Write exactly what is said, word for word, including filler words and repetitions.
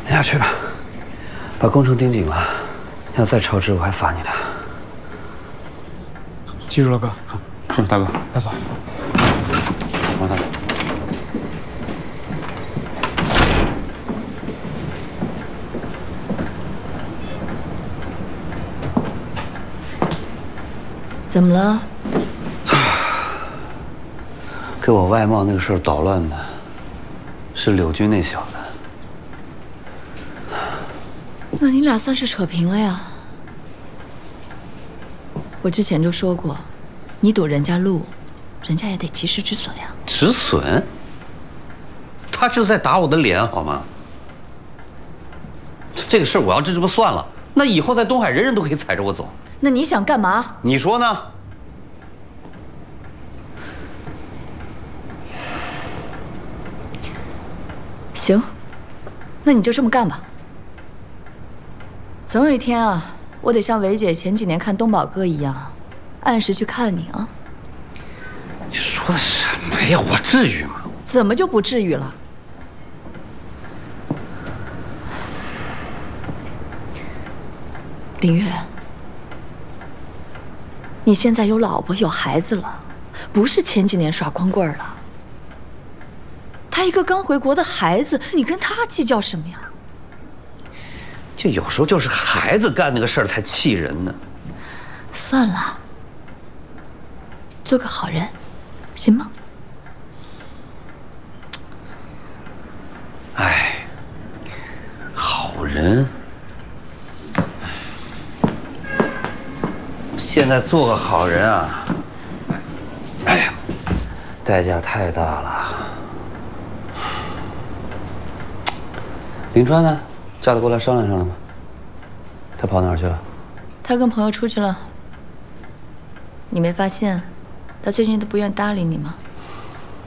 你俩去吧，把工程盯紧了，要再超支我还罚你俩。 记住了，哥。 是大哥， 带走。 好，大哥。 怎么了？ 给我外贸那个事儿捣乱的，是柳军那小子。 那你俩算是扯平了呀。我之前就说过，你堵人家路，人家也得及时止损呀。 止损？他这是在打我的脸好吗？这个事儿我要这这么算了，那以后在东海人人都可以踩着我走。 那你想干嘛？ 你说呢？ 行，那你就这么干吧。总有一天啊，我得像维姐前几年看东宝哥一样，按时去看你啊。 你说的什么呀？我至于吗？ 怎么就不至于了？林月，你现在有老婆有孩子了，不是前几年耍光棍了。他一个刚回国的孩子，你跟他计较什么呀？ 就有时候就是孩子干那个事儿才气人呢。 算了，做个好人，行吗？ 哎，好人，现在做个好人啊，哎呀，代价太大了。林川呢？叫他过来商量商量吧。他跑哪儿去了？ 他跟朋友出去了。你没发现，他最近都不愿搭理你吗？